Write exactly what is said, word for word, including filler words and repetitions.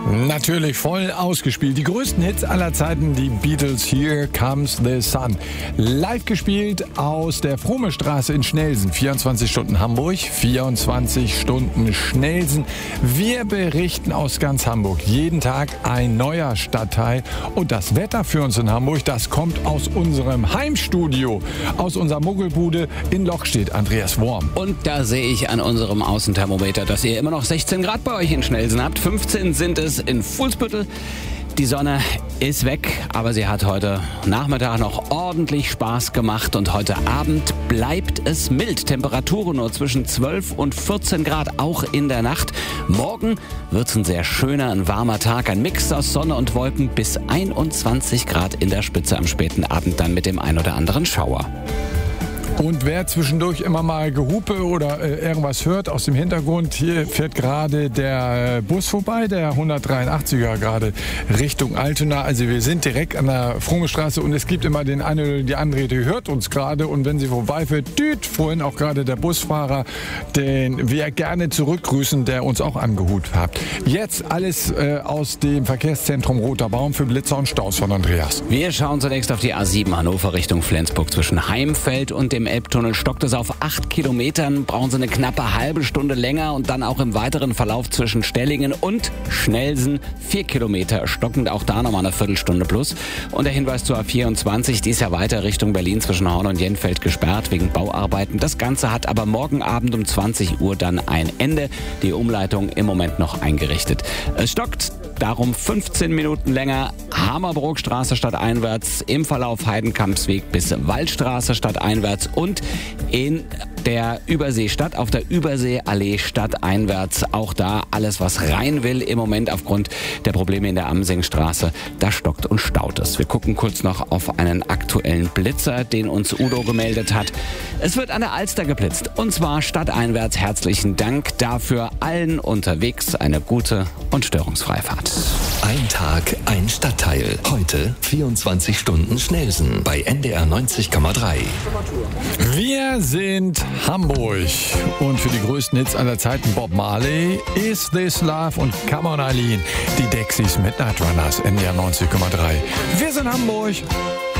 Natürlich voll ausgespielt. Die größten Hits aller Zeiten, die Beatles, Here Comes the Sun. Live gespielt aus der Frohmestraße in Schnelsen. vierundzwanzig Stunden Hamburg, vierundzwanzig Stunden Schnelsen. Wir berichten aus ganz Hamburg. Jeden Tag ein neuer Stadtteil. Und das Wetter für uns in Hamburg, das kommt aus unserem Heimstudio. Aus unserer Muggelbude in Lochstedt. Andreas Worm. Und da sehe ich an unserem Außenthermometer, dass ihr immer noch sechzehn Grad bei euch in Schnelsen habt. fünfzehn sind es in Fuhlsbüttel. Die Sonne ist weg, aber sie hat heute Nachmittag noch ordentlich Spaß gemacht und heute Abend bleibt es mild. Temperaturen nur zwischen zwölf und vierzehn Grad, auch in der Nacht. Morgen wird es ein sehr schöner, ein warmer Tag, ein Mix aus Sonne und Wolken bis einundzwanzig Grad in der Spitze am späten Abend, dann mit dem ein oder anderen Schauer. Und wer zwischendurch immer mal Gehupe oder äh, irgendwas hört aus dem Hintergrund, hier fährt gerade der Bus vorbei, der hundertdreiundachtziger gerade Richtung Altona. Also wir sind direkt an der Frohmestraße und es gibt immer den eine oder die andere, die hört uns gerade. Und wenn sie vorbeifährt, düt, vorhin auch gerade der Busfahrer, den wir gerne zurückgrüßen, der uns auch angehupt hat. Jetzt alles äh, aus dem Verkehrszentrum Roter Baum für Blitzer und Staus von Andreas. Wir schauen zunächst auf die A sieben Hannover Richtung Flensburg. Zwischen Heimfeld und dem Elbtunnel stockt es auf acht Kilometern, brauchen sie eine knappe halbe Stunde länger und dann auch im weiteren Verlauf zwischen Stellingen und Schnelsen vier Kilometer stockend, auch da nochmal eine Viertelstunde plus. Und der Hinweis zur A vierundzwanzig, die ist ja weiter Richtung Berlin zwischen Horn und Jenfeld gesperrt wegen Bauarbeiten. Das Ganze hat aber morgen Abend um zwanzig Uhr dann ein Ende. Die Umleitung im Moment noch eingerichtet. Es stockt darum fünfzehn Minuten länger. Hammerbrookstraße stadteinwärts, im Verlauf Heidenkampsweg bis Waldstraße stadteinwärts und in der Überseestadt auf der Überseeallee stadteinwärts. Auch da alles, was rein will im Moment aufgrund der Probleme in der Amsingstraße, da stockt und staut es. Wir gucken kurz noch auf einen aktuellen Blitzer, den uns Udo gemeldet hat. Es wird an der Alster geblitzt und zwar stadteinwärts. Herzlichen Dank dafür allen unterwegs. Eine gute und störungsfreie Fahrt. Ein Tag, ein Stadtteil. Heute vierundzwanzig Stunden Schnelsen bei N D R neunzig Komma drei. Wir sind Hamburg und für die größten Hits aller Zeiten Bob Marley, Is This Love und Come On Eileen, die Dexys mit Night Runners, N D R neunzig Komma drei. Wir sind Hamburg.